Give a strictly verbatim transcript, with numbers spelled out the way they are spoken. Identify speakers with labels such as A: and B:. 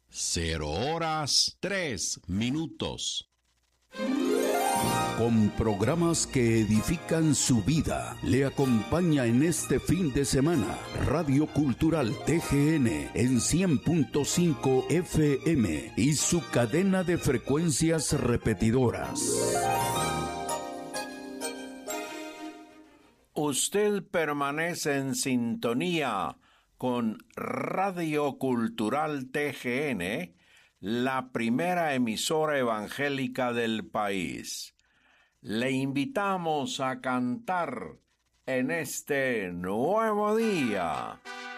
A: Cero horas, tres minutos.
B: Con programas que edifican su vida, le acompaña en este fin de semana Radio Cultural T G N en cien punto cinco F M y su cadena de frecuencias repetidoras.
C: Usted permanece en sintonía con Radio Cultural T G N, la primera emisora evangélica del país. Le invitamos a cantar en este nuevo día.